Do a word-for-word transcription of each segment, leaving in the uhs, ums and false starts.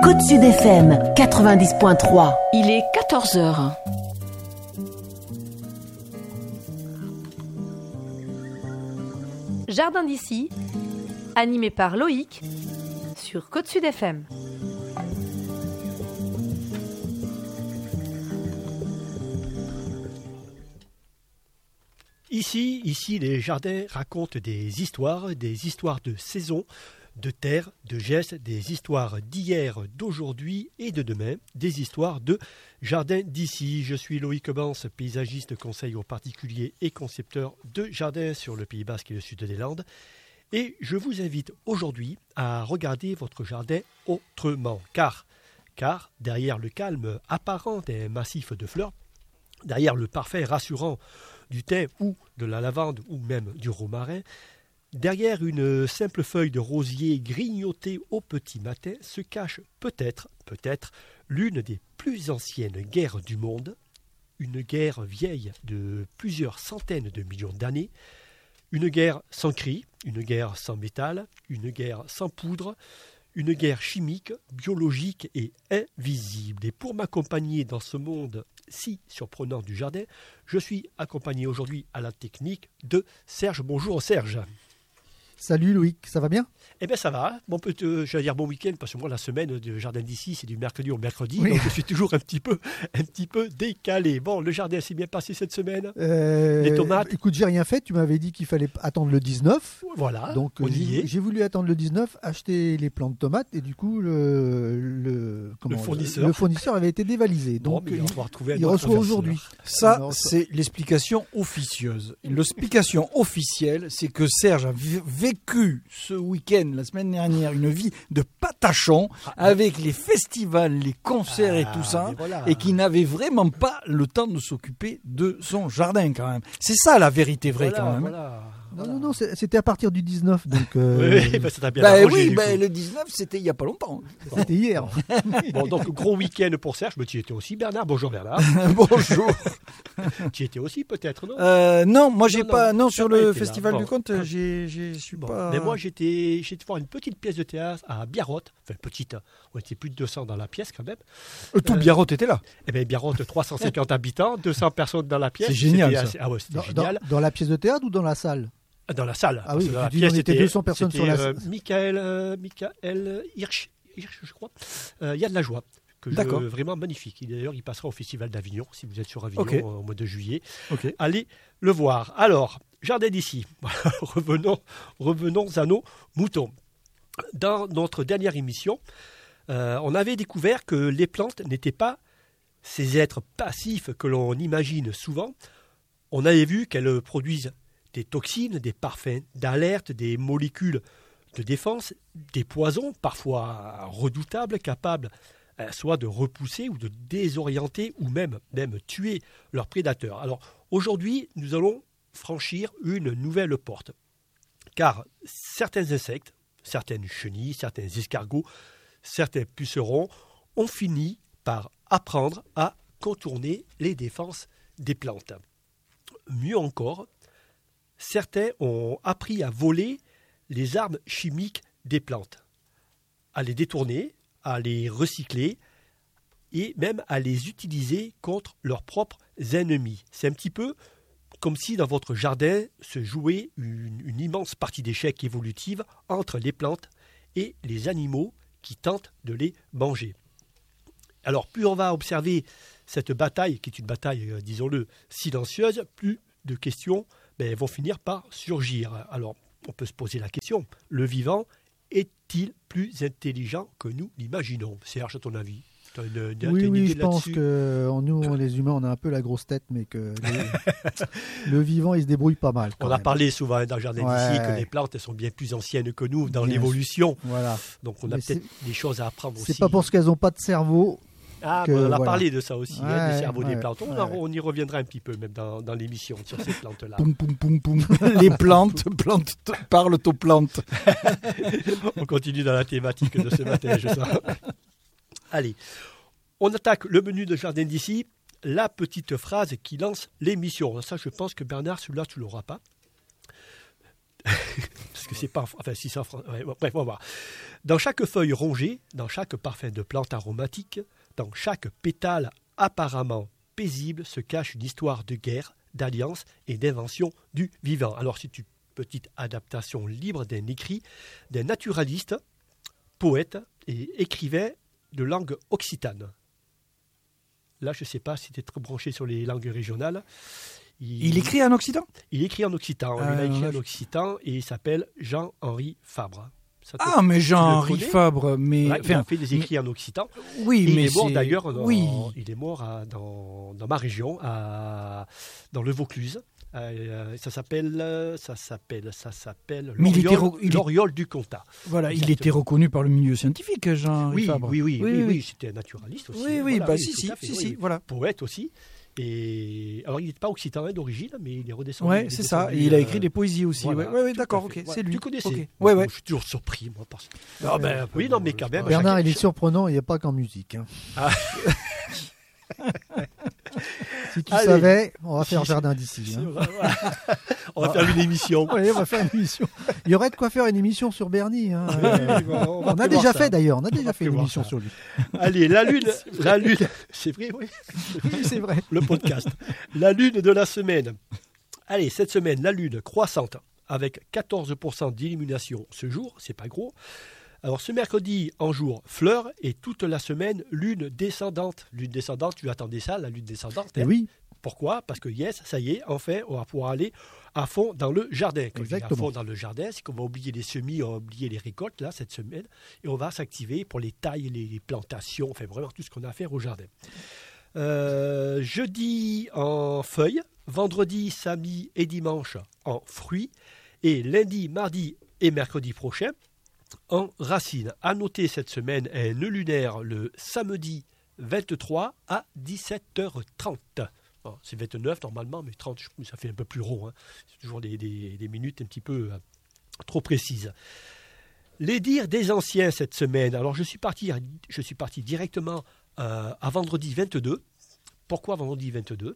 Côte Sud F M quatre-vingt-dix point trois. Il est quatorze heures. Jardin d'ici, animé par Loïc sur Côte Sud F M. Ici, ici, les jardins racontent des histoires, des histoires de saison, de terre, de gestes, des histoires d'hier, d'aujourd'hui et de demain, des histoires de jardins d'ici. Je suis Loïc Bance, paysagiste, conseil aux particuliers et concepteur de jardins sur le Pays Basque et le sud des Landes. Et je vous invite aujourd'hui à regarder votre jardin autrement, car, car derrière le calme apparent d'un massif de fleurs, derrière le parfum rassurant du thym ou de la lavande ou même du romarin, derrière une simple feuille de rosier grignotée au petit matin se cache peut-être, peut-être, l'une des plus anciennes guerres du monde, une guerre vieille de plusieurs centaines de millions d'années, une guerre sans cri, une guerre sans métal, une guerre sans poudre, une guerre chimique, biologique et invisible. Et pour m'accompagner dans ce monde si surprenant du jardin, je suis accompagné aujourd'hui à la technique de Serge. Bonjour Serge. Salut Loïc, ça va bien ? Eh bien ça va, bon, peut, euh, j'allais dire bon week-end, parce que moi la semaine de jardin d'ici c'est du mercredi au mercredi, oui. Donc je suis toujours un petit peu, un petit peu décalé. Bon, le jardin s'est bien passé cette semaine, euh, les tomates. Écoute, j'ai rien fait, tu m'avais dit qu'il fallait attendre le dix-neuf. Voilà, donc on y j'ai, est. j'ai voulu attendre le dix-neuf, acheter les plants de tomates et du coup le, le, comment, le, fournisseur. le fournisseur avait été dévalisé. Donc bon, il, il, va retrouver il reçoit aujourd'hui. Ça, c'est l'explication officieuse. L'explication officielle, c'est que Serge a vécu ce week-end, la semaine dernière, une vie de patachon avec les festivals, les concerts ah, et tout ça, voilà. et qui n'avait vraiment pas le temps de s'occuper de son jardin quand même. C'est ça la vérité vraie voilà, quand même. Voilà. Non, non, non, c'était à partir du dix-neuf. Donc, euh... oui, bah, ça t'a bien bah, arrangé, oui, bah, le dix-neuf, c'était il n'y a pas longtemps. C'était hier. Bon, donc, gros week-end pour Serge. Mais tu y étais aussi, Bernard. Bonjour, Bernard. Bonjour. Tu y étais aussi, peut-être, non euh, Non, moi, j'ai non, pas. Non, sur le Festival bon. du Conte, j'ai, j'ai, je suis bon. pas. Mais moi, j'étais, j'étais voir une petite pièce de théâtre à Biarrotte. Enfin, petite. On était plus de deux cents dans la pièce, quand même. Euh, tout euh, Biarrotte était là. Eh bien, Biarrotte, trois cent cinquante habitants, deux cents personnes dans la pièce. C'est génial. C'était ça. Assez... Ah ouais, c'était dans, génial. Dans, dans la pièce de théâtre ou dans la salle ? Dans la salle. Ah oui, dans la dis, pièce, on était deux cents personnes sur la euh, salle. Michael, euh, Michael Hirsch, Hirsch, je crois. Il euh, y a de la joie. Que je, vraiment magnifique. D'ailleurs, il passera au Festival d'Avignon, si vous êtes sur Avignon, okay. au mois de juillet. Okay. Allez le voir. Alors, jardin d'ici. revenons, revenons à nos moutons. Dans notre dernière émission, euh, on avait découvert que les plantes n'étaient pas ces êtres passifs que l'on imagine souvent. On avait vu qu'elles produisent des toxines, des parfums d'alerte, des molécules de défense, des poisons parfois redoutables, capables euh, soit de repousser ou de désorienter ou même, même tuer leurs prédateurs. Alors aujourd'hui, nous allons franchir une nouvelle porte, car certains insectes, certaines chenilles, certains escargots, certains pucerons ont fini par apprendre à contourner les défenses des plantes. Mieux encore, certains ont appris à voler les armes chimiques des plantes, à les détourner, à les recycler et même à les utiliser contre leurs propres ennemis. C'est un petit peu comme si dans votre jardin se jouait une, une immense partie d'échecs évolutive entre les plantes et les animaux qui tentent de les manger. Alors plus on va observer cette bataille, qui est une bataille, euh, disons-le, silencieuse, plus de questions ben, vont finir par surgir. Alors, on peut se poser la question, le vivant est-il plus intelligent que nous l'imaginons ? Serge, à ton avis ? T'as une, t'as oui, une oui, idée je pense là-dessus ? que nous, les humains, on a un peu la grosse tête, mais que les, le vivant, il se débrouille pas mal. On même. a parlé souvent dans le jardin ouais. d'ici que les plantes elles sont bien plus anciennes que nous dans bien l'évolution. Voilà. Donc on a mais peut-être c'est, des choses à apprendre c'est aussi. C'est pas parce qu'elles n'ont pas de cerveau. Ah, que, bon, on a voilà. parlé de ça aussi, ouais, hein, des cerveaux ouais, des plantes. On, ouais. on y reviendra un petit peu même dans, dans l'émission sur ces plantes-là. Poum, poum, poum, poum. Les plantes, plantes parlent aux plantes. On continue dans la thématique de ce matin, je sens. Allez, on attaque le menu de jardin d'ici, la petite phrase qui lance l'émission. Ça, je pense que Bernard, celui-là, tu ne l'auras pas. Parce que c'est pas... Enfin, si c'est en France... Ouais, bref, on va voir. Dans chaque feuille rongée, dans chaque parfum de plante aromatique, dans chaque pétale apparemment paisible se cache une histoire de guerre, d'alliance et d'invention du vivant. Alors, c'est une petite adaptation libre d'un écrit d'un naturaliste, poète et écrivain de langue occitane. Là, je ne sais pas si tu es trop branché sur les langues régionales. Il, Il écrit en occitan? Il écrit en occitan. Ah, il a écrit ouais. en occitan et il s'appelle Jean-Henri Fabre. Ça te- Ah, mais tu le Jean-Henri connais Fabre, mais... Ouais, il enfin, a fait des écrits en occitan. oui, Et mais il est mort c'est- d'ailleurs dans, Oui. il est mort à- dans, dans ma région, à, dans le Vaucluse. Euh, ça s'appelle, euh, ça s'appelle, ça s'appelle Mais il était l'Oriole, re- il est- l'Oriole du Comtat. Voilà, il Exactement. était reconnu par le milieu scientifique, Jean-Henri Oui, Fabre. oui, oui, oui, oui, oui, oui. c'était un naturaliste aussi. Oui, hein, oui, voilà, bah si, tout si, à fait, si, oui, si, oui. voilà. Poète aussi. Et alors, il n'est pas occitan d'origine, mais il est redescendu. Ouais, il est c'est ça. descendu, Et il a euh, écrit des poésies aussi. voilà, ouais, ouais, ouais, tout d'accord, à ok, fait. c'est Voilà. lui. Tu connaissais Ok. Moi, Ouais, ouais. Je suis toujours surpris, moi. Parce... Ah, ben, oui, non, mais quand même. Bernard, chaque- il est surprenant, il n'y a pas qu'en musique. hein. Ah. Si tu Allez. savais, on va faire Si- jardin d'ici. hein. On va faire une émission. Oui, on va faire une émission. Il y aurait de quoi faire une émission sur Bernie. hein. Oui, Euh, on va on a prévoir déjà ça. fait d'ailleurs, on a On déjà va fait une prévoir émission ça. sur lui. Allez, la lune, la lune, c'est vrai, oui, Oui, c'est vrai. le podcast. La lune de la semaine. Allez, cette semaine, la lune croissante avec quatorze pour cent d'illumination ce jour, c'est pas gros. Alors ce mercredi en jour fleur et toute la semaine lune descendante. Lune descendante, tu attendais ça, la lune descendante. Eh hein. oui, Pourquoi? Parce que yes, ça y est, enfin, on va pouvoir aller à fond dans le jardin. Quand je dis à Exactement. fond dans le jardin, c'est qu'on va oublier les semis, on va oublier les récoltes là cette semaine, et on va s'activer pour les tailles, les, les plantations, enfin vraiment tout ce qu'on a à faire au jardin. Euh, jeudi en feuilles, vendredi, samedi et dimanche en fruits, et lundi, mardi et mercredi prochain en racines. À noter cette semaine un nœud lunaire le samedi vingt-trois à dix-sept heures trente. Bon, c'est vingt-neuf normalement, mais trente, je- ça fait un peu plus rond. hein. C'est toujours des, des- des minutes un petit peu euh, trop précises. Les dires des anciens cette semaine. Alors, je suis parti, je suis parti directement euh, à vendredi vingt-deux. Pourquoi vendredi vingt-deux?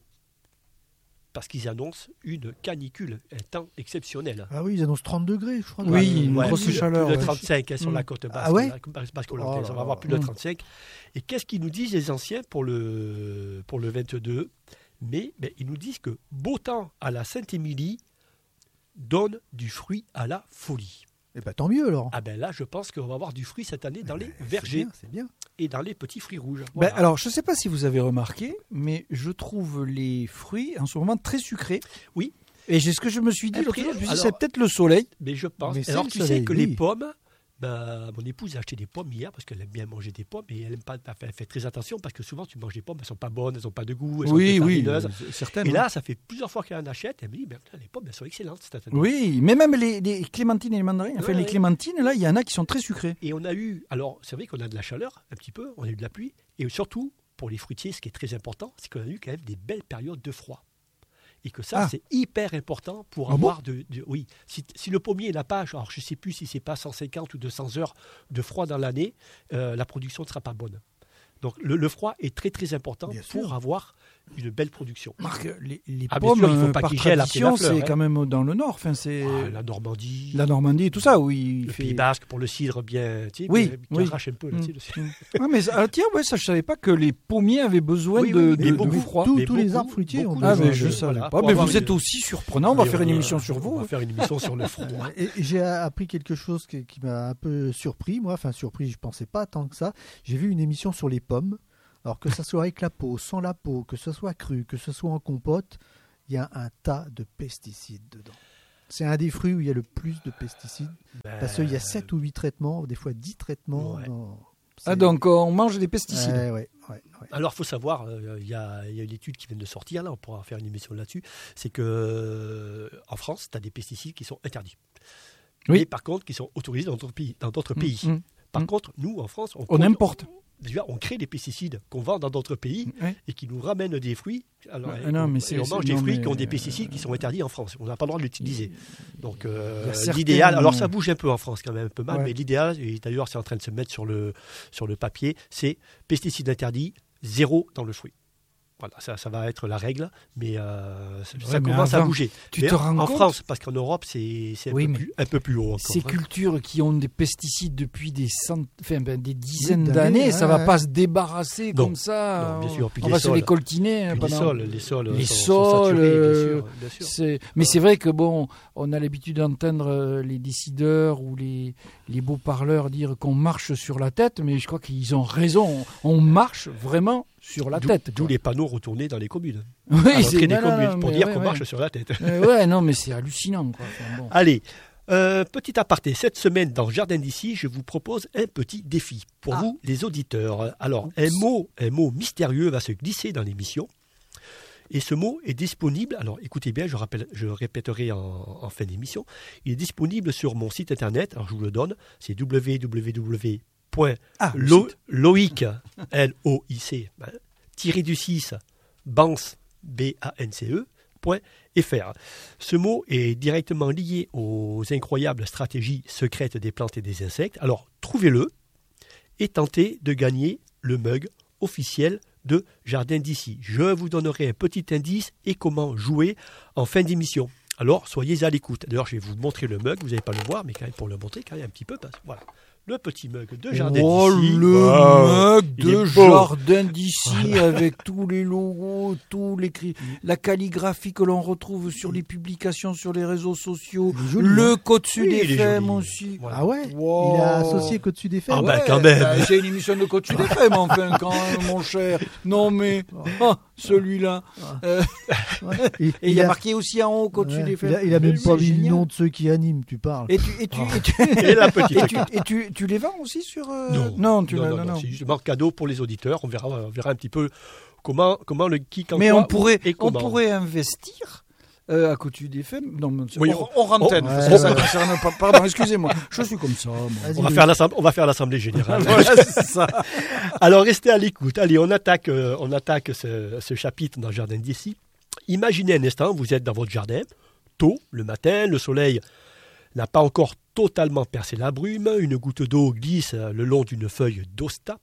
Parce qu'ils annoncent une canicule, un temps exceptionnel. ah oui, ils annoncent trente degrés, je crois. Oui, dans une le- grosse plus, chaleur, plus de ouais. trente-cinq hein, sur Mm. la côte basse. Ah ouais la côte basse- basse Oh hollandaise. là On va avoir plus de là. trente-cinq. Et qu'est-ce qu'ils nous disent les anciens pour le, pour le vingt-deux? Mais ben, ils nous disent que beau temps à la Sainte-Émilie donne du fruit à la folie. Eh ben tant mieux alors. Ah ben là, je pense qu'on va avoir du fruit cette année dans les C'est vergers bien, C'est bien. et dans les petits fruits rouges. Ben, Voilà. alors, je ne sais pas si vous avez remarqué, mais je trouve les fruits en ce moment très sucrés. Oui. Et c'est ce que je me suis dit, Après, l'autre jour, je me suis dit, alors- c'est peut-être le soleil. Mais je pense. Mais c'est Alors le tu sais soleil, que oui. les pommes, ben, mon épouse a acheté des pommes hier parce qu'elle aime bien manger des pommes et elle aime pas. Enfin, elle fait très attention parce que souvent tu manges des pommes, elles sont pas bonnes, elles ont pas de goût, elles Oui, sont oui, farineuses. euh, certaines. Et là, ça fait plusieurs fois qu'elle en achète. Elle me dit, ben, putain, les pommes, elles sont excellentes cette année. Oui, mais même les, les clémentines et les mandarines, enfin Ouais, les ouais. clémentines, là, il y en a qui sont très sucrées. Et on a eu, alors c'est vrai qu'on a de la chaleur un petit peu, on a eu de la pluie, et surtout pour les fruitiers, ce qui est très important, c'est qu'on a eu quand même des belles périodes de froid. Et que ça, Ah. c'est hyper important pour Ah avoir de, de- Oui, si, si le pommier n'a pas, alors je ne sais plus si c'est pas cent cinquante ou deux cents heures de froid dans l'année, euh, la production ne sera pas bonne. Donc le, le froid est très très important Bien pour sûr. avoir une belle production. Marc, les, les Ah, bien pommes, sûr, il faut euh, pas par qu'ils gèlent après la tradition, fleur, c'est hein. quand même dans le nord. Enfin, c'est Ah, la Normandie, la Normandie et tout ça, oui. il le fait- Pays Basque pour le cidre bien, tu sais, Oui, bien- qui oui. arrache un peu. Là, Mm. tu sais, le cidre. Ah, mais ah, tiens, ouais, ça, je savais pas que les pommiers avaient besoin Oui, de, oui, de, mais de beaucoup, froid. Tous- mais tous les beaucoup, arbres fruitiers ont beaucoup Ah, besoin mais de- je de- savais voilà, pas. pour Mais avoir vous une- êtes aussi surprenant. On va Mais faire une on- émission sur On vous. va faire une émission sur le froid. Et et j'ai appris quelque chose qui, qui m'a un peu surpris, moi, enfin surpris, je pensais pas tant que ça. J'ai vu une émission sur les pommes. Alors que ça soit avec la peau, sans la peau, que ce soit cru, que ce soit en compote, il y a un tas de pesticides dedans. C'est un des fruits où il y a le plus de pesticides. Parce qu'il y a sept ou huit traitements, des fois dix traitements. Ouais. dans- Ah, c'est- donc on mange des pesticides. Ouais, ouais, ouais, ouais. Alors, il faut savoir, euh, il y, a, il y a une étude qui vient de sortir, là, on pourra faire une émission là-dessus, c'est que euh, en France, tu as des pesticides qui sont interdits. Oui. Mais par contre, qui sont autorisés dans d'autres pays. Dans d'autres pays. Mm, mm. Par Mm. contre, nous, en France, on, On con- importe. déjà, on crée des pesticides qu'on vend dans d'autres pays Ouais. et qui nous ramènent des fruits. Alors, Ouais, et non, on, mais et c'est- on c'est- mange des non, fruits mais, qui ont des euh, pesticides qui sont interdits en France. On n'a pas le droit de l'utiliser. Donc, euh, Il y a certaines- l'idéal, alors ça bouge un peu en France quand même, un peu mal, Ouais. mais l'idéal, et d'ailleurs c'est en train de se mettre sur le, sur le papier, c'est pesticides interdits, zéro dans le fruit. Voilà, ça, ça va être la règle, mais euh, ça, Ouais, ça mais commence avant, à bouger. tu Mais te en, rends en compte France, parce qu'en Europe, c'est, c'est un, Oui, peu mais plus, un peu plus haut encore. Ces hein. cultures qui ont des pesticides depuis des, cent... enfin, ben, des dizaines d'années, d'années, ouais, ça va ouais. pas se débarrasser Non. comme ça. Non, bien on- sûr. Puis on les va se sols. les coltiner. hein, Puis les pendant- sols, les sols, Les sont, sont sols, saturés, bien euh, sûr, bien sûr. C'est- Mais c'est vrai que bon, on a l'habitude d'entendre euh, les décideurs ou les, les beaux parleurs dire qu'on marche sur la tête, mais je crois qu'ils ont raison. On marche vraiment sur la D'où- tête. D'où quoi. les panneaux retournés dans les communes. Oui, à l'entrée c'est- des non, non, communes, non, pour mais dire ouais, qu'on ouais. marche sur la tête. Euh, ouais, non, mais c'est hallucinant. Quoi. Enfin, bon. Allez, euh, petit aparté. Cette semaine, dans Jardin d'ici, je vous propose un petit défi pour Ah. vous, les auditeurs. Alors, Oups. un mot, un mot mystérieux va se glisser dans l'émission. Et ce mot est disponible, alors écoutez bien, je, rappelle, je répéterai en, en fin d'émission, il est disponible sur mon site internet, alors je vous le donne, c'est w w w point Ah, le lo- site. loic, L O I C, hein, tiré du six, bance, B A N C E, point F R. Ce mot est directement lié aux incroyables stratégies secrètes des plantes et des insectes, alors trouvez-le et tentez de gagner le mug officiel de Jardin d'ici. Je vous donnerai un petit indice et comment jouer en fin d'émission. Alors, soyez à l'écoute. D'ailleurs, je vais vous montrer le mug. Vous n'allez pas le voir, mais quand même pour le montrer, quand même un petit peu. Parce, voilà, le petit mug de Jardin Oh, d'ici. le Wow. mug Il est de beau. Jardin d'ici avec tous les logos, tous les cri- la calligraphie que l'on retrouve sur les publications sur les réseaux sociaux, Il est joli, le hein. code sud Oui, il est F M joli. aussi. Voilà. Ah ouais Wow. Il a associé Côte Sud F M. Ah bah, quand même. bah, c'est une émission de Côte Sud F M, enfin, quand même, mon cher. Non, mais ah, celui-là. Euh, Ouais. et il y a marqué aussi en haut Côte Sud Ouais, F M. il a, il a même C'est pas mis le génial. nom de ceux qui animent, tu parles. Et tu, et tu, et tu, Et la petite et tu, carte. et tu, tu les vends aussi sur. euh, Non, non, tu non, l'as- non, non, non, non. c'est justement cadeau pour les auditeurs. On verra, on verra un petit peu comment, comment le qui quand Mais quoi, on pourrait, et on comment. pourrait investir euh, à Côte Sud F M. Non, mais Oui, on, on rentenne. oh, parce ouais, que ça ouais. concerne pas. Pardon, excusez-moi. Je suis comme ça. moi. Vas-y, On va Louis. faire l'assemblée, on va faire l'assemblée générale. Voilà, c'est ça. Alors restez à l'écoute. Allez, on attaque, euh, on attaque ce, ce chapitre dans le Jardin d'ici. Imaginez un instant, vous êtes dans votre jardin, tôt, le matin, le soleil n'a pas encore totalement percé la brume, une goutte d'eau glisse le long d'une feuille d'osta,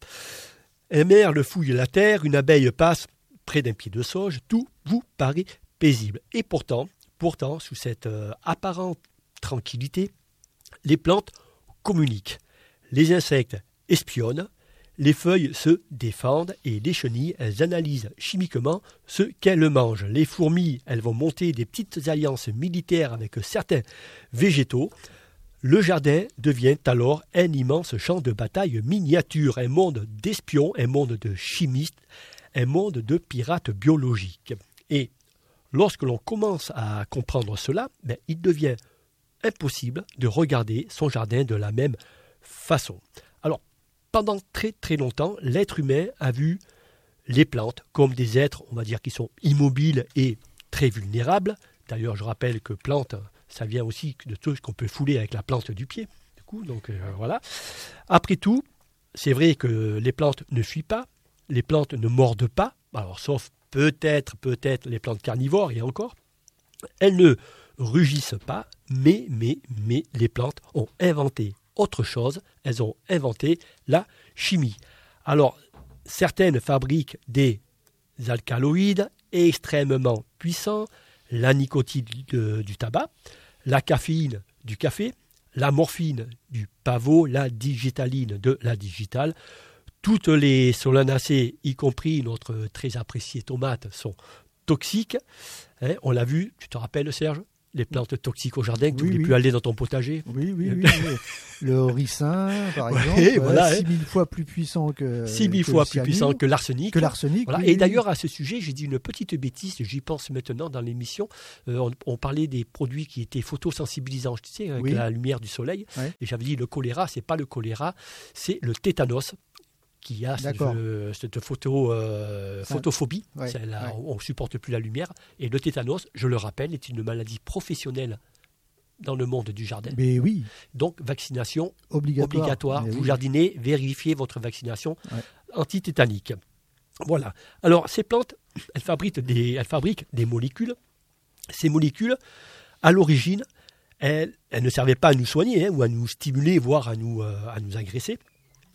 un merle fouille la terre, une abeille passe près d'un pied de sauge, tout vous paraît paisible. Et pourtant, pourtant, sous cette euh, apparente tranquillité, les plantes communiquent, les insectes espionnent, les feuilles se défendent et les chenilles, elles analysent chimiquement ce qu'elles mangent. Les fourmis, elles vont monter des petites alliances militaires avec certains végétaux. Le jardin devient alors un immense champ de bataille miniature, un monde d'espions, un monde de chimistes, un monde de pirates biologiques. Et lorsque l'on commence à comprendre cela, ben, il devient impossible de regarder son jardin de la même façon. Alors, pendant très très longtemps, l'être humain a vu les plantes comme des êtres, on va dire, qui sont immobiles et très vulnérables. D'ailleurs, je rappelle que plante, ça vient aussi de tout ce qu'on peut fouler avec la plante du pied. Du coup, donc euh, voilà. Après tout, c'est vrai que les plantes ne fuient pas, les plantes ne mordent pas, alors sauf peut-être, peut-être les plantes carnivores et encore. Elles ne rugissent pas, mais, mais, mais les plantes ont inventé autre chose, elles ont inventé la chimie. Alors, certaines fabriquent des alcaloïdes extrêmement puissants, la nicotine du, du tabac, la caféine du café, la morphine du pavot, la digitaline de la digitale. Toutes les solanacées, y compris notre très appréciée tomate, sont toxiques. Hein, on l'a vu, tu te rappelles Serge ? Les plantes toxiques au jardin, que tu ne Oui, voulais oui. plus aller dans ton potager. Oui, oui, oui. oui. Le ricin, par Ouais, exemple, ouais, voilà, six mille fois plus puissant que six mille que fois le plus cyanure, puissant que l'arsenic. que l'arsenic. Voilà. oui, Et oui, d'ailleurs, à ce sujet, j'ai dit une petite bêtise, j'y pense maintenant dans l'émission. Euh, on, on parlait des produits qui étaient photosensibilisants, tu sais, avec Oui. la lumière du soleil. Ouais. Et j'avais dit le choléra, c'est pas le choléra, c'est le tétanos qui a cette, D'accord. euh, cette photo, euh, Ça- photophobie. Ouais, C'est la- ouais. On ne supporte plus la lumière. Et le tétanos, je le rappelle, est une maladie professionnelle dans le monde du jardin. Mais oui, Donc, vaccination obligatoire. obligatoire. Mais Vous oui. jardinez, vérifiez votre vaccination Ouais. antitétanique. Voilà. Alors, ces plantes, elles fabriquent des, elles fabriquent des molécules. Ces molécules, à l'origine, elles, elles ne servaient pas à nous soigner hein, ou à nous stimuler, voire à nous, euh, à nous agresser.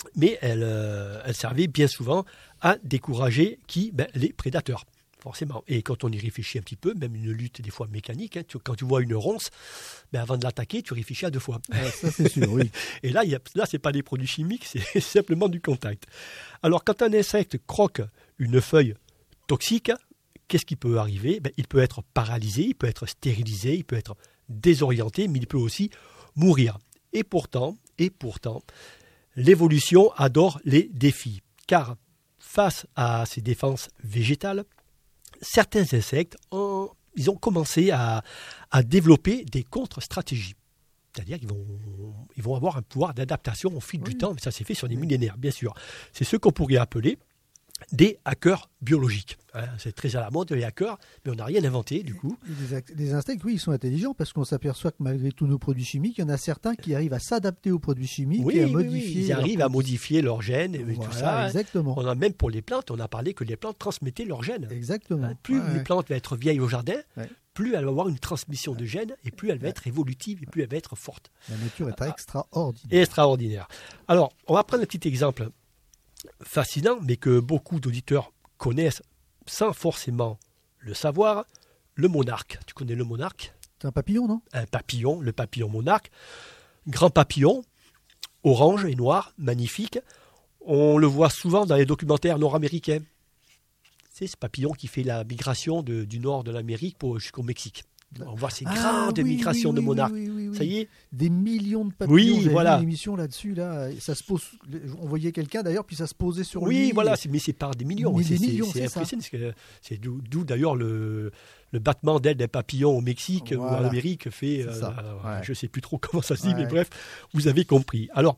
mais elle, euh, elle servait bien souvent à décourager qui ben, les prédateurs, forcément. Et quand on y réfléchit un petit peu, même une lutte des fois mécanique, hein, tu, quand tu vois une ronce, ben, avant de l'attaquer, tu réfléchis à deux fois. Ah, ça c'est sûr, oui. Et là, y a, là ce n'est pas des produits chimiques, c'est simplement du contact. Alors, quand un insecte croque une feuille toxique, qu'est-ce qui peut arriver? Ben, il peut être paralysé, il peut être stérilisé, il peut être désorienté, mais il peut aussi mourir. Et pourtant, et pourtant, l'évolution adore les défis, car face à ces défenses végétales, certains insectes ont, ils ont commencé à, à développer des contre-stratégies. C'est-à-dire qu'ils vont, ils vont avoir un pouvoir d'adaptation au fil oui. du temps, mais ça s'est fait sur des millénaires, bien sûr. C'est ce qu'on pourrait appeler des hackers biologiques. Hein, c'est très à la mode, les hackers, mais on n'a rien inventé, du coup. Les, les insectes, oui, ils sont intelligents, parce qu'on s'aperçoit que malgré tous nos produits chimiques, il y en a certains qui arrivent à s'adapter aux produits chimiques oui, et à oui, modifier... Oui, ils arrivent à modifier leurs gènes et voilà, tout ça. Exactement. On a même pour les plantes, on a parlé que les plantes transmettaient leurs gènes. Exactement. Hein, plus ouais, une plante va être vieille au jardin, ouais. plus elle va avoir une transmission de gènes, et plus elle va être évolutive, et plus elle va être forte. La nature est extraordinaire. Et extraordinaire. Alors, on va prendre un petit exemple fascinant, mais que beaucoup d'auditeurs connaissent sans forcément le savoir, le monarque. Tu connais le monarque? C'est un papillon, non? Un papillon, le papillon monarque. Grand papillon, orange et noir, magnifique. On le voit souvent dans les documentaires nord-américains. C'est ce papillon qui fait la migration de, du nord de l'Amérique pour, jusqu'au Mexique. On voit ces ah, grandes oui, migrations oui, de oui, monarques. Oui, oui, oui, ça y est? Des millions de papillons. Oui, J'avais voilà. vu une émission là-dessus. Là, ça se pose. On voyait quelqu'un d'ailleurs, puis ça se posait sur oui, lui. Oui, voilà, c'est, mais c'est par des millions. Mais c'est, des millions, c'est, c'est c'est impressionnant. C'est, c'est d'où, d'où d'ailleurs le, le battement d'aile d'un papillon au Mexique voilà. ou en Amérique fait. Euh, ouais. Je ne sais plus trop comment ça se dit, ouais. mais bref, vous avez compris. Alors,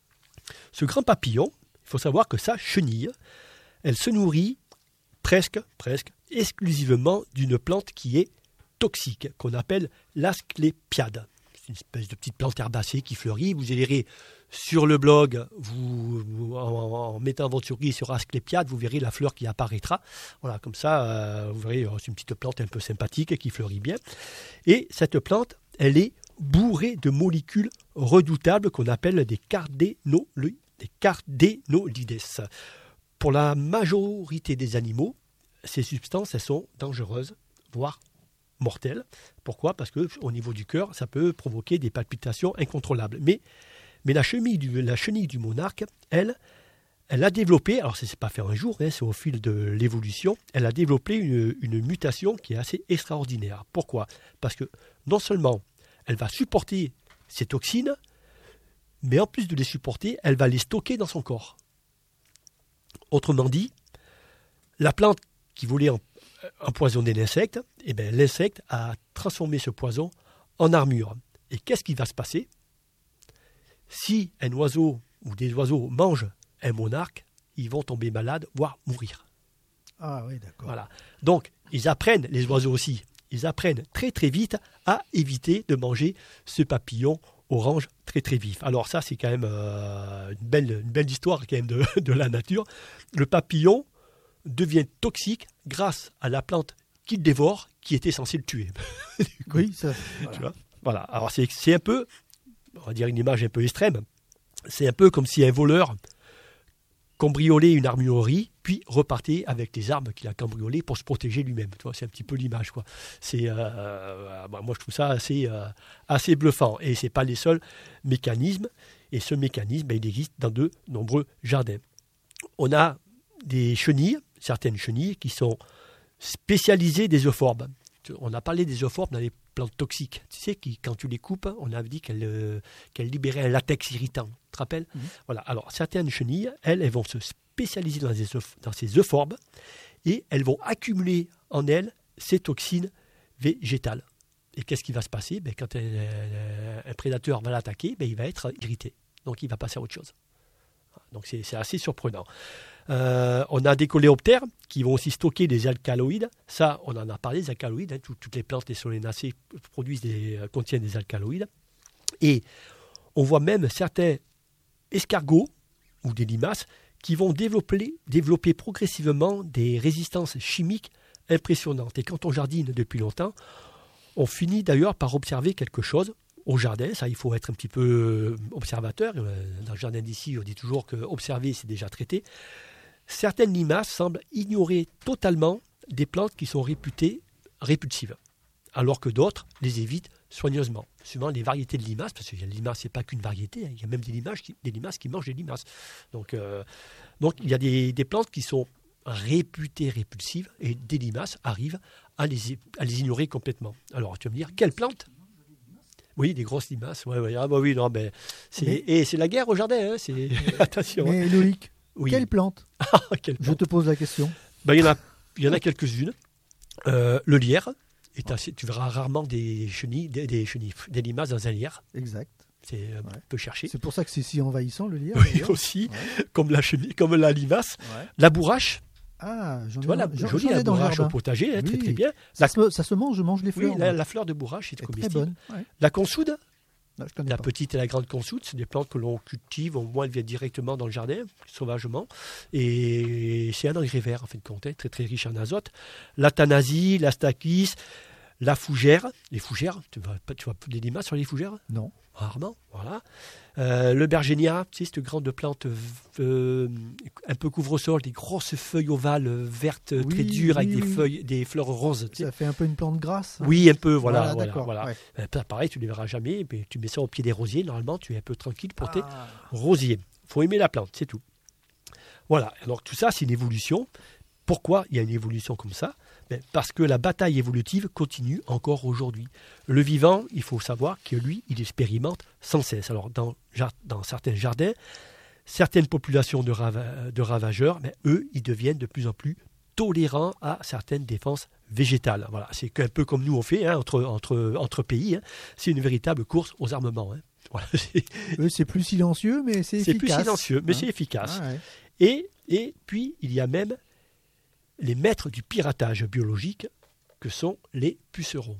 ce grand papillon, il faut savoir que sa chenille, elle se nourrit presque, presque exclusivement d'une plante qui est toxique, qu'on appelle l'asclépiade. C'est une espèce de petite plante herbacée qui fleurit. Vous verrez sur le blog, vous, vous, en, en mettant votre souris sur asclépiade, vous verrez la fleur qui apparaîtra. Voilà, comme ça, euh, vous verrez, c'est une petite plante un peu sympathique qui fleurit bien. Et cette plante, elle est bourrée de molécules redoutables qu'on appelle des cardénolides. Des cardénolides. Pour la majorité des animaux, ces substances, elles sont dangereuses, voire mortelles. Pourquoi? Parce qu'au niveau du cœur, ça peut provoquer des palpitations incontrôlables. Mais, mais la, chenille du, la chenille du monarque, elle, elle a développé, alors ça ne s'est pas fait un jour, hein, c'est au fil de l'évolution, elle a développé une, une mutation qui est assez extraordinaire. Pourquoi? Parce que non seulement elle va supporter ces toxines, mais en plus de les supporter, elle va les stocker dans son corps. Autrement dit, la plante qui voulait empoisonner l'insecte, eh bien, l'insecte a transformé ce poison en armure. Et qu'est-ce qui va se passer? Si un oiseau ou des oiseaux mangent un monarque, ils vont tomber malades, voire mourir. Ah oui, d'accord. Voilà. Donc, ils apprennent, les oiseaux aussi, ils apprennent très très vite à éviter de manger ce papillon orange très très vif. Alors ça, c'est quand même euh, une, belle, une belle histoire quand même de, de la nature. Le papillon devient toxique grâce à la plante qu'il dévore, qui était censée le tuer. Oui, ça. Voilà. Tu vois, voilà. Alors c'est, c'est un peu, on va dire une image un peu extrême, c'est un peu comme si un voleur cambriolait une armurerie, puis repartait avec les armes qu'il a cambriolées pour se protéger lui-même. Tu vois, c'est un petit peu l'image, quoi. C'est, euh, bah, moi, je trouve ça assez, euh, assez bluffant. Et ce n'est pas les seuls mécanismes. Et ce mécanisme, bah, il existe dans de nombreux jardins. On a des chenilles, certaines chenilles, qui sont spécialisées des euphorbes. On a parlé des euphorbes dans les plantes toxiques. Tu sais, qui, quand tu les coupes, on a dit qu'elles, euh, qu'elles libéraient un latex irritant. Tu te rappelles? Mmh. Voilà. Alors, certaines chenilles, elles, elles vont se spécialiser dans, les euph- dans ces euphorbes et elles vont accumuler en elles ces toxines végétales. Et qu'est-ce qui va se passer? Ben, quand un, un, un prédateur va l'attaquer, ben, il va être irrité. Donc, il va passer à autre chose. Donc, c'est, c'est assez surprenant. Euh, on a des coléoptères qui vont aussi stocker des alcaloïdes. Ça, on en a parlé, des alcaloïdes. Hein, tout, toutes les plantes, les solanacées produisent des, euh, contiennent des alcaloïdes. Et on voit même certains escargots ou des limaces qui vont développer, développer progressivement des résistances chimiques impressionnantes. Et quand on jardine depuis longtemps, on finit d'ailleurs par observer quelque chose. au jardin. Ça, il faut être un petit peu observateur. Dans le jardin d'ici, on dit toujours que observer, c'est déjà traité. Certaines limaces semblent ignorer totalement des plantes qui sont réputées répulsives, alors que d'autres les évitent soigneusement, suivant les variétés de limaces, parce que les limaces, ce n'est pas qu'une variété, hein, il y a même des limaces qui, des limaces qui mangent des limaces. Donc, euh, donc il y a des, des plantes qui sont réputées répulsives, et des limaces arrivent à les, à les ignorer complètement. Alors, tu vas me dire, quelle plante ? Oui, des grosses limaces. Ouais, ouais. Ah bah oui, non, mais c'est, mais... Et c'est la guerre au jardin, hein, c'est... attention. Mais Loïc, oui. quelle plante ? Quelle plante ? Je te pose la question. Ben, il y en a, il y en a quelques-unes. Euh, le lierre. Et tu verras rarement des chenilles, des, des chenilles, des limaces dans un lierre. Exact. C'est un ouais. peu cherché. C'est pour ça que c'est si envahissant le lierre. Oui, aussi, ouais. comme la chenille, comme la limace. Ouais. La bourrache. Ah, j'en ai, tu vois, la j'en, jolie j'en la bourrache au potager, hein, oui. très très bien. Ça, la... se, ça se mange, je mange les fleurs. Oui, la, la fleur de bourrache, c'est comestible. Très bonne. Ouais. La consoude. Non, la pas. petite et la grande consoude, c'est des plantes que l'on cultive, au moins elles viennent directement dans le jardin, sauvagement, et c'est un engrais vert en fin de compte, hein, très très riche en azote. La thanasie, la stachys, la fougère, les fougères, tu vois, tu vois des limaces sur les fougères ? Non. Rarement, voilà. Euh, le bergénia, tu sais, cette grande plante euh, un peu couvre-sol, des grosses feuilles ovales vertes oui, très dures oui, avec oui. des feuilles, des fleurs roses. Tu sais. Ça fait un peu une plante grasse. Hein. Oui, un peu, voilà. Ah, voilà, d'accord, voilà. Ouais. Euh, pareil, tu ne les verras jamais, mais tu mets ça au pied des rosiers, normalement, tu es un peu tranquille pour ah. tes rosiers. Il faut aimer la plante, c'est tout. Voilà, alors tout ça, c'est une évolution. Pourquoi il y a une évolution comme ça ? Ben, parce que la bataille évolutive continue encore aujourd'hui. Le vivant, il faut savoir que lui, il expérimente sans cesse. Alors, dans, dans certains jardins, certaines populations de, rava- de ravageurs, ben, eux, ils deviennent de plus en plus tolérants à certaines défenses végétales. Voilà, c'est un peu comme nous on fait hein, entre, entre, entre pays. Hein. C'est une véritable course aux armements. Hein. Voilà, c'est... Eux, c'est plus silencieux, mais c'est, c'est efficace. C'est plus silencieux, mais hein. c'est efficace. Ah, ouais. et, et puis, il y a même les maîtres du piratage biologique que sont les pucerons.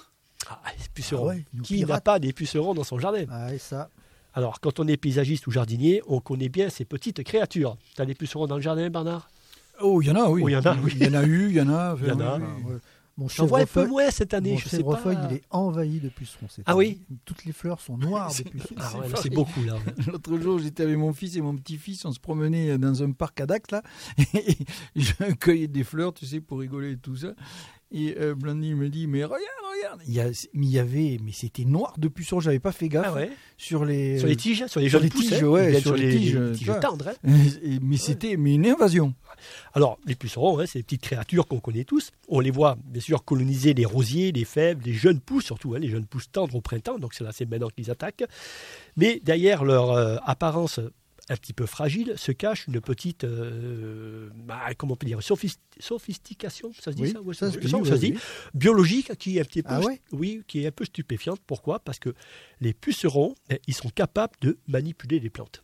Ah, les pucerons. Ah ouais, Qui pirates. n'a pas des pucerons dans son jardin ? Ah, et ça. Alors, quand on est paysagiste ou jardinier, on connaît bien ces petites créatures. Tu as des pucerons dans le jardin, Bernard ? Oh, il y en a, oui. Oh, il y en a, oui. Il y en a eu, il y en a. Il y en a. Oui, oui. Mon J'en vois un peu chèvrefeuille, moins cette année, mon je sais chèvrefeuille, pas. il est envahi de pucerons. cette Ah année. oui ? Toutes les fleurs sont noires de pucerons. Ah ouais, là, c'est c'est beaucoup, là. L'autre jour, j'étais avec mon fils et mon petit-fils, on se promenait dans un parc à Dax, là, et je cueillais des fleurs, tu sais, pour rigoler et tout ça. Et euh, Blandine me dit, mais regarde, regarde. Il y, a, mais il y avait, mais c'était noir de pucerons, j'avais pas fait gaffe. Ah ouais. Sur les, sur les tiges, sur les sur jeunes les pousses, tiges, hein, ouais, sur, sur les, les tiges, les tiges tendres. Hein. Et, et, mais c'était mais une invasion. Alors, les pucerons, hein, c'est des petites créatures qu'on connaît tous. On les voit, bien sûr, coloniser les rosiers, les fèves, les jeunes pousses, surtout, hein, les jeunes pousses tendres au printemps. Donc, c'est là, c'est maintenant qu'ils attaquent. Mais derrière leur euh, apparence un petit peu fragile se cache une petite, euh, bah, comment on peut dire, sophist- sophistication, ça se dit oui, ça, ouais, ça, ça, se ça, dit, ça oui, se dit, oui. biologique, qui est un petit peu, ah ouais oui, qui est un peu stupéfiante. Pourquoi ? Parce que les pucerons, eh, ils sont capables de manipuler les plantes.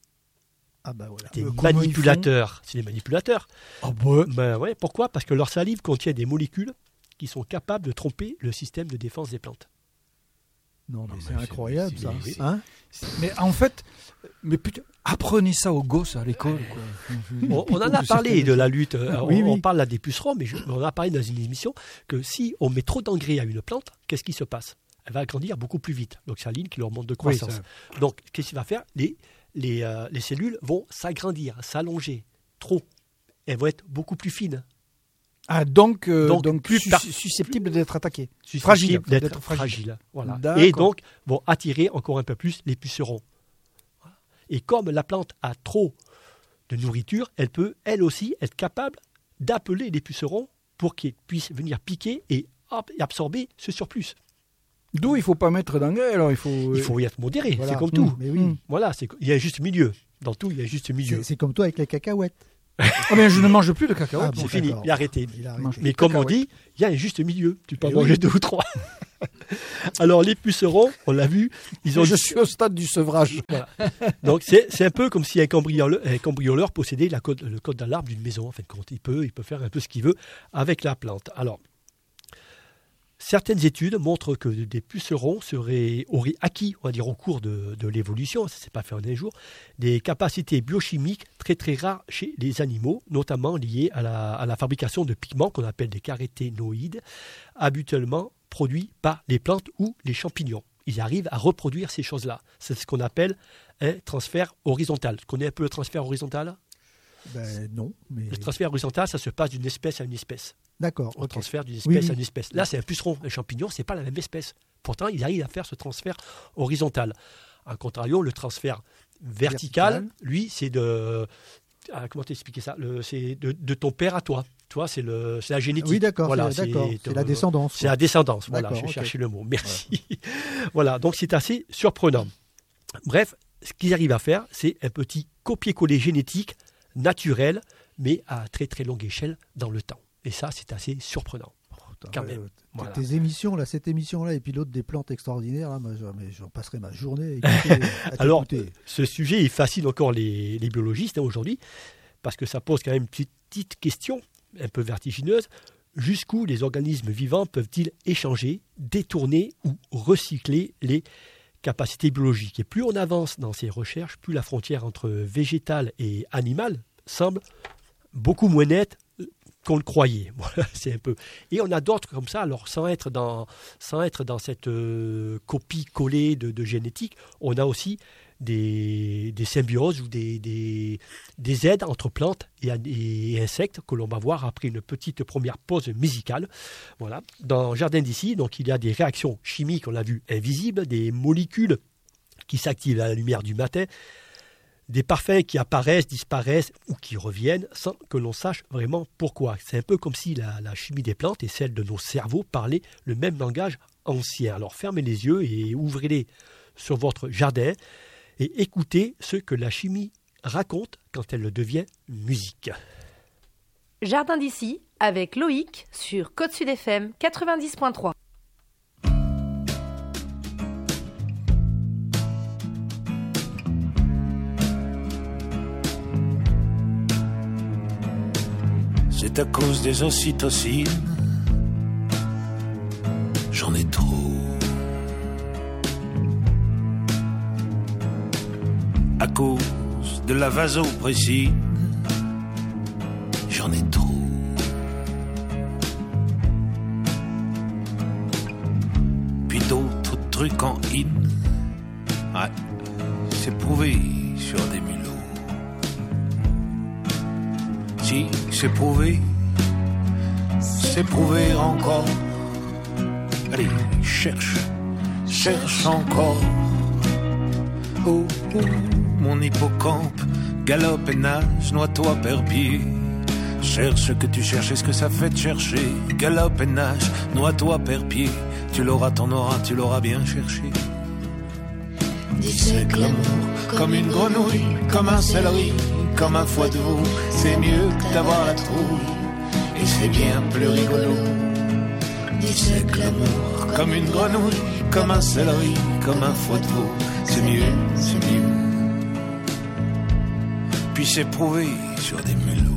Ah bah voilà. Des Euh, comment manipulateurs, c'est des manipulateurs. Ah ouais. Ben ouais, pourquoi ? Parce que leur salive contient des molécules qui sont capables de tromper le système de défense des plantes. Non, mais Non, c'est mais incroyable c'est- ça. c'est- c'est- Hein Mais en fait, mais putain, apprenez ça aux gosses à l'école. Quoi. On, on en a parlé de la lutte, euh, Oui, on, oui. on parle là des pucerons, mais je- on en a parlé dans une émission que si on met trop d'engrais à une plante, qu'est-ce qui se passe ? Elle va grandir beaucoup plus vite. Donc c'est la ligne qui leur monte de Oui, croissance. ça- Donc qu'est-ce qu'il va faire ? les, les, euh, les cellules vont s'agrandir, s'allonger trop. Elles vont être beaucoup plus fines. Ah, donc, euh, Donc, donc, plus sus- par- susceptible d'être attaqué. Susceptibles Fragile, d'être, d'être fragile. fragiles. Voilà. D'accord. Et donc vont attirer encore un peu plus les pucerons. Voilà. Et comme la plante a trop de nourriture, elle peut elle aussi être capable d'appeler les pucerons pour qu'ils puissent venir piquer et hop, et absorber ce surplus. D'où il ne faut pas mettre d'engrais, alors il faut... Il faut y être modéré, Voilà. c'est comme tout. Mais oui. Mm. Voilà, c'est, il y a un juste milieu. Dans tout, il y a un juste milieu. C'est, c'est comme toi avec les cacahuètes. Ah ben je ne mange plus de cacao. Ah, c'est bon, fini, d'accord. il a arrêté. Il a Mange arrêté. Mais comme on cacahuètes. dit, il y a un juste milieu. Tu peux en Eh manger oui. deux ou trois. Alors, les pucerons, on l'a vu, ils ont Je suis au stade du sevrage. Voilà. Donc c'est, c'est un peu comme si un cambrioleur, un cambrioleur possédait la code, le code d'alarme d'une maison. En fait, quand il peut, il peut faire un peu ce qu'il veut avec la plante. Alors, certaines études montrent que des pucerons seraient, auraient acquis, on va dire au cours de, de l'évolution, ça ne s'est pas fait en un jour, des capacités biochimiques très très rares chez les animaux, notamment liées à la, à la fabrication de pigments qu'on appelle des caroténoïdes, habituellement produits par les plantes ou les champignons. ils arrivent à reproduire ces choses-là. C'est ce qu'on appelle un transfert horizontal. Tu connais un peu le transfert horizontal ? Ben non, mais... Le transfert horizontal, ça se passe d'une espèce à une espèce. D'accord. On ok. transfère d'une espèce Oui, à oui. une espèce. Là, c'est un puceron. Un champignon, c'est pas la même espèce. Pourtant, il arrive à faire ce transfert horizontal. En contrario, le transfert vertical, Vertical. lui, c'est de... ah, comment t'expliquer ça le, C'est de, de ton père à toi. Toi, c'est, le, c'est la génétique. Oui, d'accord, Voilà, c'est, d'accord. c'est la descendance. C'est quoi. la descendance. Voilà, D'accord, j'ai ok. cherché le mot. Merci. Voilà, donc c'est assez surprenant. Bref, ce qu'ils arrivent à faire, c'est un petit copier-coller génétique naturel, mais à très très longue échelle dans le temps. Et ça, c'est assez surprenant. Putain, quand ouais, même. ouais. Voilà. Tes émissions, là, cette émission-là, et puis l'autre des plantes extraordinaires, là, moi, je- mais j'en passerai ma journée à écouter, à Alors, t'écouter. ce sujet, il fascine encore les, les biologistes hein, aujourd'hui, parce que ça pose quand même une petite, petite question, un peu vertigineuse. Jusqu'où les organismes vivants peuvent-ils échanger, détourner ou recycler les capacités biologiques ? Et plus on avance dans ces recherches, plus la frontière entre végétal et animal semble beaucoup moins nette qu'on le croyait. Voilà, c'est un peu. Et on a d'autres comme ça, alors sans être dans, sans être dans cette euh, copie-collée de, de génétique, on a aussi des, des symbioses ou des, des, des aides entre plantes et, et insectes que l'on va voir après une petite première pause musicale. Voilà. Dans Jardin d'ici, donc, il y a des réactions chimiques, on l'a vu, invisibles, des molécules qui s'activent à la lumière du matin, des parfums qui apparaissent, disparaissent ou qui reviennent sans que l'on sache vraiment pourquoi. C'est un peu comme si la, la chimie des plantes et celle de nos cerveaux parlaient le même langage ancien. Alors fermez les yeux et ouvrez-les sur votre jardin et écoutez ce que la chimie raconte quand elle devient musique. Jardin d'ici avec Loïc sur Côte Sud F M quatre-vingt-dix point trois. C'est à cause des ocytocines, j'en ai trop. À cause de la vasopressine, j'en ai trop. Puis d'autres trucs en in, ouais, c'est prouvé sur des mulots. Si c'est prouvé, c'est prouvé encore. Allez, cherche, cherche encore. Oh, oh, mon hippocampe, galope et nage, noie-toi père-pied. Cherche ce que tu cherches, est-ce que ça fait te chercher? Galope et nage, noie-toi père-pied. Tu l'auras, t'en auras, tu l'auras bien cherché. Dissèque l'amour comme une grenouille, comme un céleri, comme un foie de veau. C'est mieux que d'avoir la trouille, et c'est bien plus rigolo. Dissèque l'amour comme une grenouille, comme un céleri, comme un foie de veau. C'est mieux, c'est mieux. Puis c'est prouvé sur des mulots.